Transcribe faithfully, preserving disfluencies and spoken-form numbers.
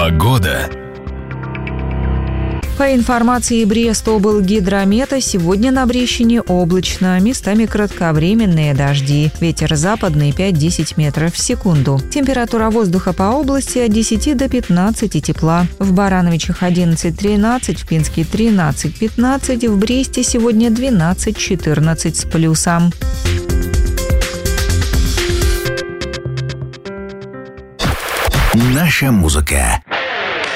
Погода. По информации Брест-облгидромета, сегодня на Брещине облачно, местами кратковременные дожди. Ветер западный пять-десять метров в секунду. Температура воздуха по области от десяти до пятнадцати тепла. В Барановичах одиннадцать-тринадцать, в Пинске тринадцать-пятнадцать, в Бресте сегодня двенадцать-четырнадцать с плюсом. Наша музыка.